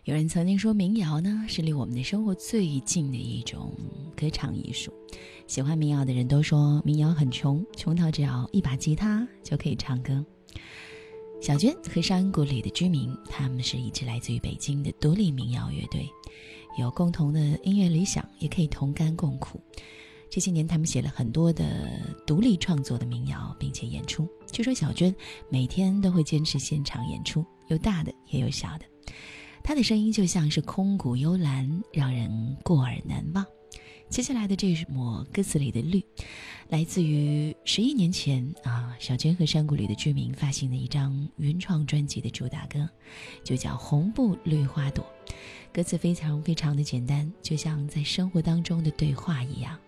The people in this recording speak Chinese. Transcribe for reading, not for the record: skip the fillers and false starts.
有人曾经说，民谣呢是离我们的生活最近的一种歌唱艺术。喜欢民谣的人都说，民谣很穷，穷到只要一把吉他就可以唱歌。小娟和山谷里的居民，他们是一支来自于北京的独立民谣乐队，有共同的音乐理想，也可以同甘共苦。这些年他们写了很多的独立创作的民谣，并且演出。据说小娟每天都会坚持现场演出，有大的也有小的。她的声音就像是空谷幽兰，让人过耳难忘。接下来的这抹歌词里的绿，来自于11年前小娟和山谷里的居民发行的一张原创专辑的主打歌，就叫《红布绿花朵》。歌词非常非常的简单，就像在生活当中的对话一样。